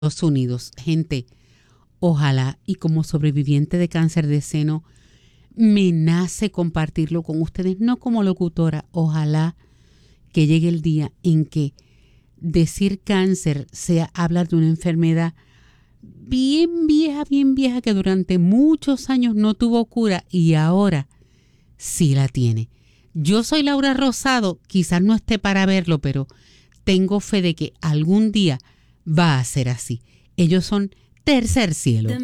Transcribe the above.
Estados Unidos. Gente, ojalá, y como sobreviviente de cáncer de seno, me nace compartirlo con ustedes, no como locutora. Ojalá que llegue el día en que decir cáncer sea hablar de una enfermedad bien vieja, que durante muchos años no tuvo cura y ahora sí la tiene. Yo soy Laura Rosado, quizás no esté para verlo, pero tengo fe de que algún día va a ser así. Ellos son Tercer Cielo.